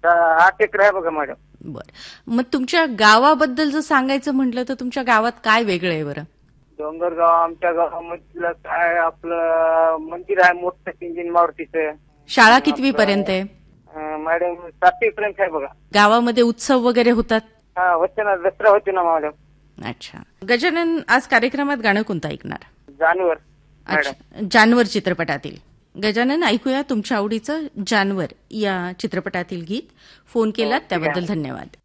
8 acre आहे बघा madam. बर, मग तुमच्या गावाबद्दल जर सांगायचं म्हटलं तर तुमच्या गावात काय वेगळं आहे बरं? डोंगरगाव आमच्या गावामधलं काय आपलं मंदिर आहे मोठं इंजिन मारुतीचं. शाळा कितवी पर्यंत आहे? मॅडम 7वी पर्यंत आहे बघा. गावामध्ये उत्सव वगैरे होतात? हा होते ना, दसरा होते ना मॅडम. अच्छा. गजानन, आज कार्यक्रमात गाणं कोणतं ऐकणार? जानवर. अच्छा, जानवर चित्रपटातील. गजानन, ऐकूया तुमच्या आवडीचं जानवर या चित्रपटातील गीत. फोन केलात त्याबद्दल धन्यवाद.